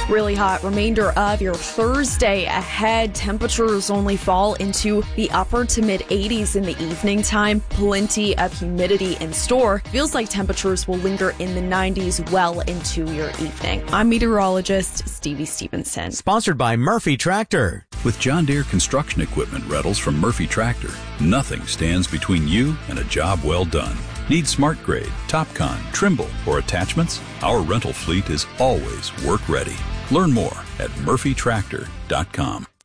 Really hot remainder of your Thursday ahead. Temperatures only fall into the upper to mid 80s in the evening time. Plenty of humidity in store. Feels like temperatures will linger in the 90s well into your evening. I'm meteorologist Stevie Stevenson. Sponsored by Murphy Tractor. With John Deere construction equipment rentals from Murphy Tractor, nothing stands between you and a job well done. Need Smart Grade, TopCon, Trimble, or attachments? Our rental fleet is always work ready. Learn more at murphytractor.com.